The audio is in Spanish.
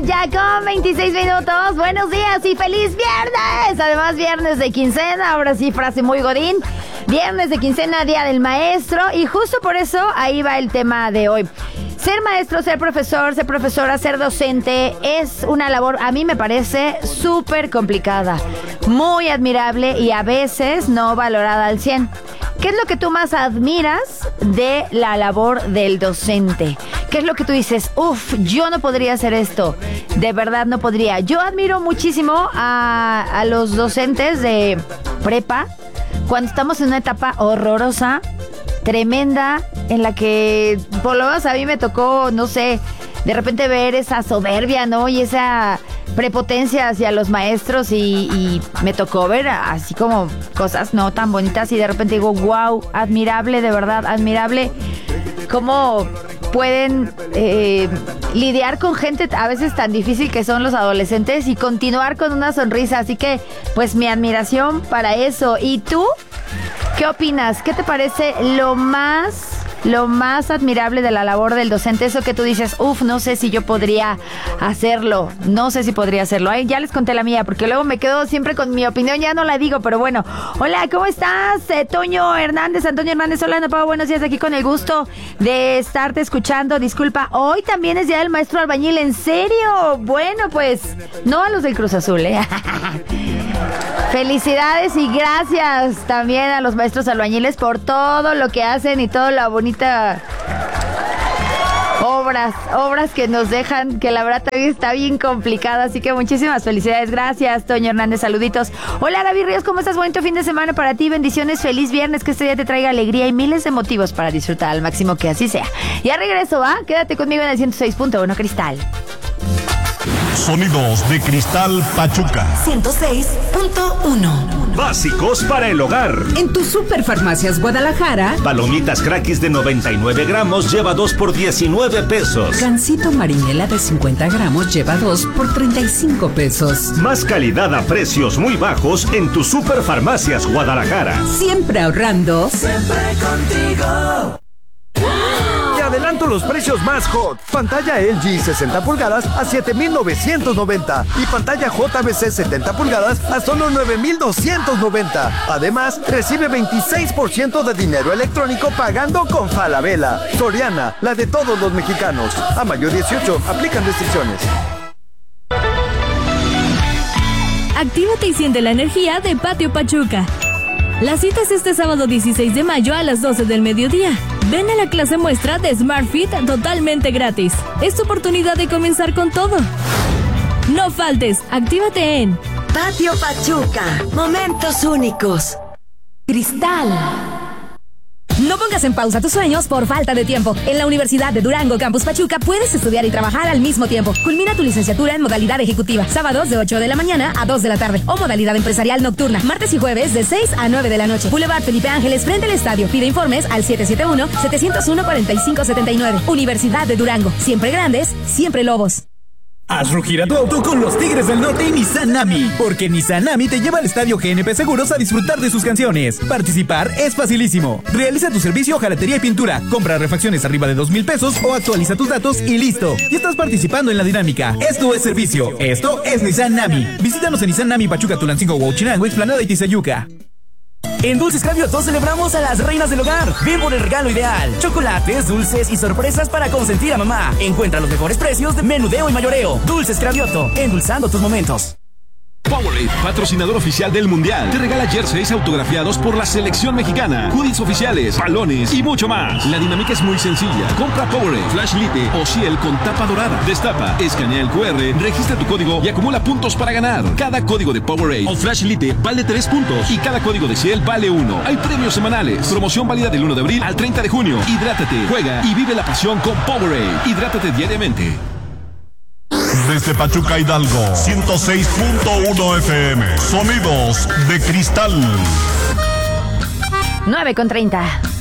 ya con 26 minutos. Buenos días y feliz viernes. Además, viernes de quincena. Ahora sí, frase muy godín. Viernes de quincena, día del maestro. Y justo por eso, ahí va el tema de hoy. Ser maestro, ser profesor, ser profesora, ser docente es una labor, a mí me parece, súper complicada, muy admirable y a veces no valorada al 100. ¿Qué es lo que tú más admiras de la labor del docente? ¿Qué es lo que tú dices? Yo no podría hacer esto, de verdad no podría. Yo admiro muchísimo a los docentes de prepa cuando estamos en una etapa horrorosa, tremenda, en la que por lo menos a mí me tocó, no sé, de repente ver esa soberbia, ¿no? Y esa prepotencia hacia los maestros y me tocó ver así como cosas no tan bonitas y de repente digo, wow, admirable, de verdad, admirable cómo pueden lidiar con gente a veces tan difícil que son los adolescentes y continuar con una sonrisa. Así que, pues, mi admiración para eso. ¿Y tú? ¿Qué opinas? ¿Qué te parece lo más admirable de la labor del docente? Eso que tú dices, no sé si yo podría hacerlo. No sé si podría hacerlo. Ay, ya les conté la mía, porque luego me quedo siempre con mi opinión, ya no la digo, pero bueno. Hola, ¿cómo estás? Antonio Hernández. Hola, Ana Pau, buenos días, aquí con el gusto de estarte escuchando. Disculpa, hoy también es día del maestro albañil, ¿en serio? Bueno, pues, no a los del Cruz Azul, ¿eh? Felicidades y gracias también a los maestros albañiles por todo lo que hacen y toda la bonita obras que nos dejan, que la verdad también está bien complicada, así que muchísimas felicidades. Gracias, Toño Hernández, saluditos. Hola, Gaby Ríos, ¿cómo estás? Bonito fin de semana para ti, bendiciones, feliz viernes, que este día te traiga alegría y miles de motivos para disfrutar al máximo, que así sea. Ya regreso, ¿va? Quédate conmigo en el 106.1 Cristal. Sonidos de Cristal Pachuca 106.1. Básicos para el hogar. En tu Superfarmacias Guadalajara, palomitas Crackis de 99 gramos lleva 2 por 19 pesos. Gansito Marinela de 50 gramos lleva 2 por 35 pesos. Más calidad a precios muy bajos en tu Superfarmacias Guadalajara. Siempre ahorrando, siempre contigo. Adelanto los precios más hot. Pantalla LG 60 pulgadas a 7,990 y pantalla JBC 70 pulgadas a solo 9,290. Además, recibe 26% de dinero electrónico pagando con Falabella. Soriana, la de todos los mexicanos. A mayo 18, aplican restricciones. Actívate y siente la energía de Patio Pachuca. La cita es este sábado 16 de mayo a las 12 del mediodía. Ven a la clase muestra de Smart Fit totalmente gratis. Es tu oportunidad de comenzar con todo. No faltes, actívate en Patio Pachuca. Momentos únicos. Cristal. No pongas en pausa tus sueños por falta de tiempo. En la Universidad de Durango, Campus Pachuca, puedes estudiar y trabajar al mismo tiempo. Culmina tu licenciatura en modalidad ejecutiva, sábados de 8 de la mañana a 2 de la tarde. O modalidad empresarial nocturna, martes y jueves de 6 a 9 de la noche. Boulevard Felipe Ángeles, frente al estadio. Pide informes al 771-701-4579. Universidad de Durango. Siempre grandes, siempre lobos. Haz rugir a tu auto con los Tigres del Norte y Nissan Nami, porque Nissan Nami te lleva al estadio GNP Seguros a disfrutar de sus canciones. Participar es facilísimo. Realiza tu servicio ojalatería y pintura, compra refacciones arriba de 2,000 pesos o actualiza tus datos y listo. Y estás participando en la dinámica. Esto es servicio. Esto es Nissan Nami. Visítanos en Nissan Nami Pachuca, Tulancingo, Huachinango, Explanada y Tizayuca. En Dulces Cravioto celebramos a las reinas del hogar. Ven por el regalo ideal. Chocolates, dulces y sorpresas para consentir a mamá. Encuentra los mejores precios de menudeo y mayoreo. Dulces Cravioto, endulzando tus momentos. Powerade, patrocinador oficial del Mundial, te regala jerseys autografiados por la selección mexicana, hoodies oficiales, balones y mucho más. La dinámica es muy sencilla. Compra Powerade, Flash Lite o Ciel con tapa dorada. Destapa, escanea el QR, registra tu código y acumula puntos para ganar. Cada código de Powerade o Flash Lite vale 3 puntos y cada código de Ciel vale 1. Hay premios semanales. Promoción válida del 1 de abril al 30 de junio. Hidrátate, juega y vive la pasión con Powerade. Hidrátate diariamente. Desde Pachuca, Hidalgo, 106.1 FM. Sonidos de Cristal. 9:30.